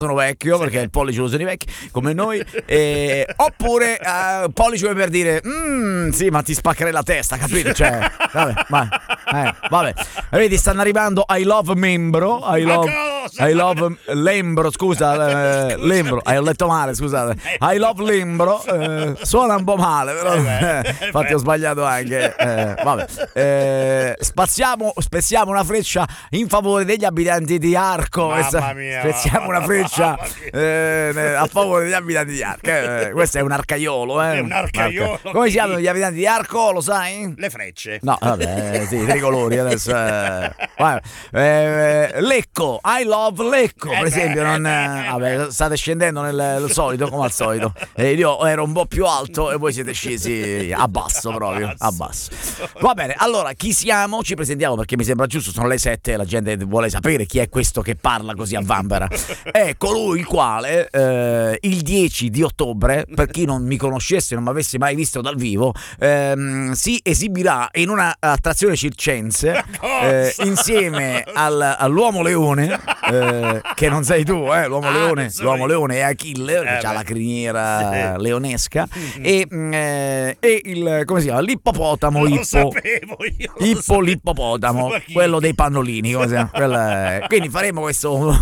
sono vecchio, perché il pollice lo usano i vecchi come noi, oppure pollice per dire sì, ma ti spaccherei la testa, capito? Cioè, vabbè. Vedi, stanno arrivando I love membro, I love Lembro, scusa, Lembro, ho letto male, scusate. I love Lembro, suona un po' male, però infatti ho sbagliato anche. Spezziamo una freccia in favore degli abitanti di Arco. Mamma mia, spezziamo una freccia a favore degli abitanti di Arco. Questo è un arcaiolo, È un arcaiolo. Come si chiamano gli abitanti di Arco, lo sai? Le frecce. No, vabbè, sì, i tricolori adesso. Lecco, I love Lecco, per esempio. Vabbè, state scendendo nel solito, come al solito. Io ero un po' più alto e voi siete scesi a basso proprio, a basso. Va bene, allora chi siamo? Ci presentiamo perché mi sembra giusto, sono le 7 e la gente vuole sapere chi è questo che parla così a vanvera. È colui il quale il 10 di ottobre, per chi non mi conoscesse, non mi avesse mai visto dal vivo, si esibirà in una attrazione circense insieme all'uomo leone, che non sei tu, l'uomo leone è Achille, che ha la criniera leonesca, e il, come si chiama, l'ippopotamo, l'ippopotamo, quello dei pannolini, quindi faremo questo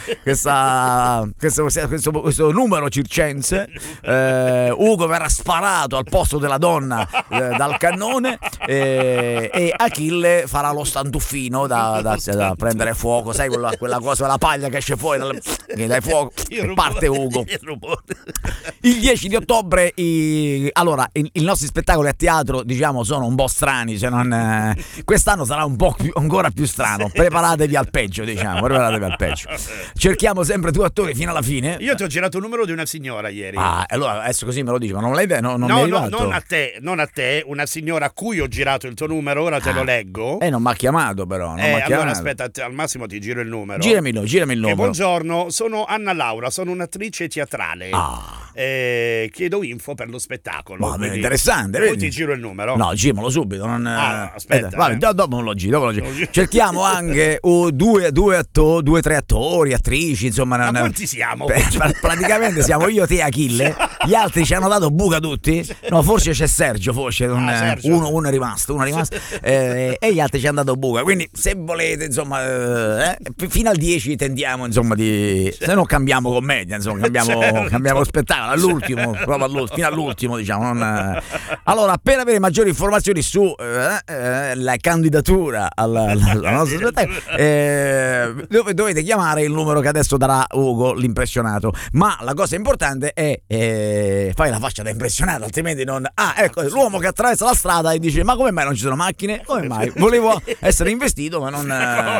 numero circense. Ugo verrà sparato al posto della donna dal cannone, e Achille farà lo stantuffino da prendere fuoco, sai quella cosa, la paglia che esce fuori dai fuoco e parte Ugo. Il 10 di ottobre allora i nostri spettacoli a teatro, diciamo, sono un po' strani, cioè quest'anno sarà un po' ancora più strano. Preparatevi al peggio, diciamo, cerchiamo sempre 2 attori fino alla fine. Io ti ho girato il numero di una signora ieri. Allora adesso così me lo dici, ma non l'hai detto? Non mi è arrivato. Non a te, una signora a cui ho girato il tuo numero, ora te lo leggo. Non mi ha chiamato però. Allora aspetta, al massimo ti giro il numero. Girami il numero. Buongiorno, sono Anna Laura, sono un'attrice teatrale. Chiedo info per lo spettacolo. Ma è interessante. Poi ti giro il numero. No, giramolo subito. Aspetta. Vabbè, dopo lo giro. Cerchiamo anche 2-3 attori, attrici, insomma. Ma quanti siamo? Praticamente siamo io, te e Achille. Gli altri ci hanno dato buca tutti. No, forse c'è Sergio, Sergio. Uno è rimasto. E gli altri ci hanno dato buca. Quindi se volete, insomma, fino al 10 tendiamo, insomma, se no cambiamo commedia, insomma, cambiamo spettacolo all'ultimo, fino all'ultimo, diciamo. Allora, per avere maggiori informazioni su la candidatura al nostro spettacolo, dovete chiamare il numero che adesso darà Ugo, l'impressionato. Ma la cosa importante è fai la faccia da impressionato, altrimenti non. Ecco, l'uomo che attraversa la strada e dice: ma come mai non ci sono macchine? Come mai? Volevo essere investito, ma non.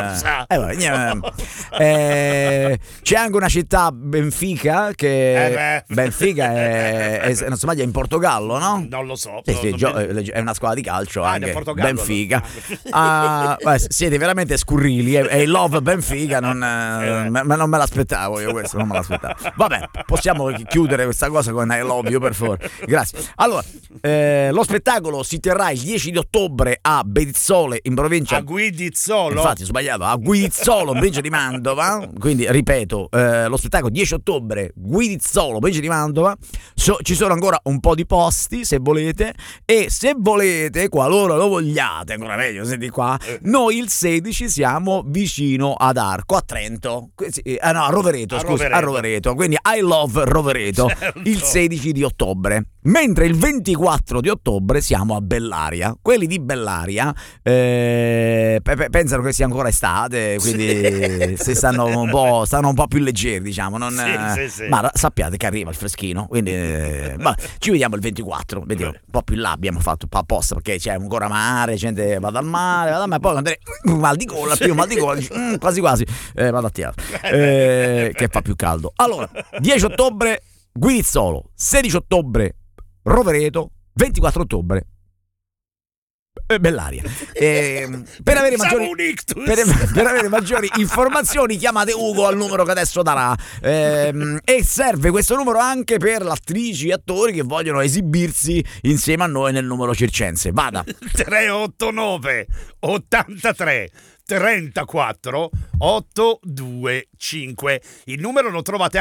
C'è anche una città, Benfica, che Benfica è non si sbaglia, in Portogallo, no? Non lo so. È una squadra di calcio anche. Benfica. Siete veramente scurrili. È il Love Benfica, ma non me l'aspettavo io questo, non me l'aspettavo. Vabbè, possiamo chiudere questa cosa con I love you, per favore. Grazie. Allora, lo spettacolo si terrà il 10 di ottobre a Bedizzole, in provincia. A Guidizzolo? Infatti ho sbagliato, a Guidizzolo, in provincia di Mantova. Quindi ripeto, lo spettacolo 10 ottobre, Guidizzolo, provincia di Mantova. Ci sono ancora un po' di posti se volete, e se volete, qualora lo vogliate, ancora meglio, senti qua, noi il 16 siamo vicino ad Arco, a Trento, a Rovereto, a Rovereto, quindi I love Rovereto, certo. Il 16 di ottobre, mentre il 24 di ottobre siamo a Bellaria. Quelli di Bellaria pensano che sia ancora estate, quindi si stanno un po' più leggeri, diciamo, sì. Ma sappiate che arriva il freschino, quindi ci vediamo il 24, vediamo, un po' più là abbiamo fatto un po' apposta, perché c'è ancora mare, gente va al mare, ma poi andrei mal di gola, quasi vado a teatro, che fa più caldo. Allora, 10 ottobre Guidizzolo, 16 ottobre Rovereto, 24 ottobre Bellaria. Per avere maggiori informazioni chiamate Ugo al numero che adesso darà, e serve questo numero anche per attrici e attori che vogliono esibirsi insieme a noi nel numero circense. Vada. 389 83 34 825. Il numero lo trovate